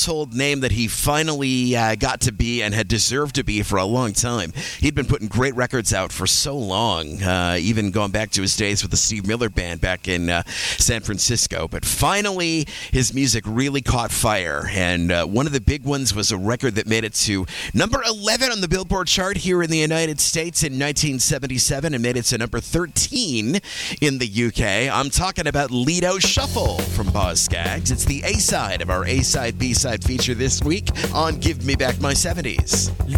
household name that he finally got to be and had deserved to be for a long time. He'd been putting great records out for so long, even going back to his days with the Steve Miller Band back in San Francisco. But finally, his music really caught fire, and one of the big ones was a record that made it to number 11 on the Billboard chart here in the United States in 1977 and made it to number 13 in the UK. I'm talking about Lido Shuffle from Boz Scaggs. It's the A-side of our A-side, B-side feature this week on Give Me Back My 70s.